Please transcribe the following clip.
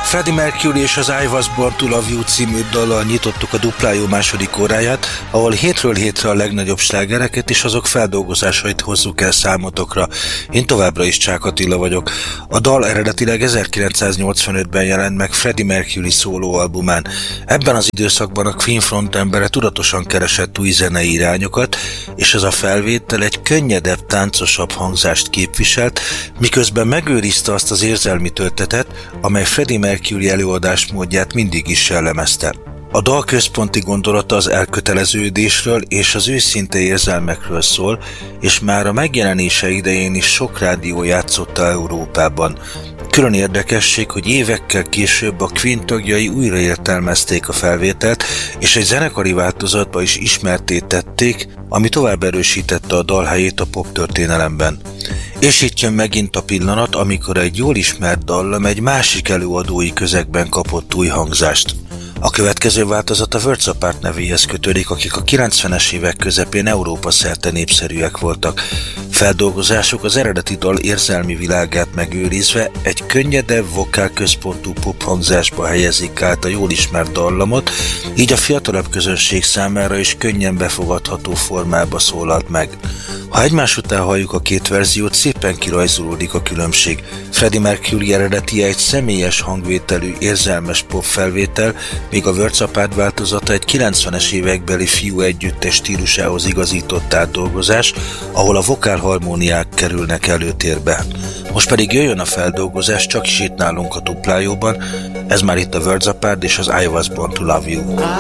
Freddie Mercury és az I Was Born to Love You című dallal nyitottuk a Duplájó második óráját, ahol hétről hétre a legnagyobb slágereket és azok feldolgozásait hozzuk el számotokra. Én továbbra is Csák Attila vagyok. A dal eredetileg 1985-ben jelent meg Freddie Mercury szólóalbumán. Ebben az időszakban a Queen frontembere tudatosan keresett új zenei irányokat, és ez a felvétel egy könnyedebb, táncosabb hangzást képviselt, miközben megőrizte azt az érzelmi töltetet, amely Freddie Mercury előadásmódját mindig is jellemezte. A dal központi gondolata az elköteleződésről és az őszinte érzelmekről szól, és már a megjelenése idején is sok rádió játszotta Európában. Külön érdekesség, hogy évekkel később a Queen tagjai újraértelmezték a felvételt, és egy zenekari változatba is ismertté tették, ami tovább erősítette a dal helyét a poptörténelemben. És itt jön megint a pillanat, amikor egy jól ismert dallam egy másik előadói közegben kapott új hangzást. A következő változat a Worlds Apart nevéhez kötődik, akik a 90-es évek közepén Európa szerte népszerűek voltak. Feldolgozásuk az eredeti dal érzelmi világát megőrizve egy könnyedebb, vokálközpontú pop hangzásba helyezik át a jól ismert dallamot, így a fiatalabb közönség számára is könnyen befogadható formába szólalt meg. Ha egymás után halljuk a két verziót, szépen kirajzolódik a különbség. Freddie Mercury eredetie egy személyes hangvételű, érzelmes pop felvétel, míg a Worlds Apart változata egy 90-es évekbeli fiú együttes stílusához igazított átdolgozás, ahol a vokálharmóniák kerülnek előtérbe. Most pedig jöjjön a feldolgozás, csak is itt nálunk a Duplájóban, ez már itt a Worlds Apart és az I Was Born to Love You.